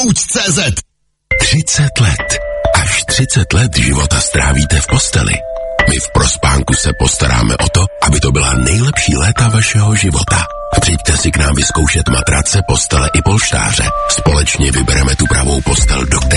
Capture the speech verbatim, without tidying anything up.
Pouč tečka cé zet. třicet let. Až třicet let života strávíte v posteli. My v Prospánku se postaráme o to, aby to byla nejlepší léta vašeho života. Přijďte si k nám vyzkoušet matrace, postele i polštáře. Společně vybereme tu pravou postel, do které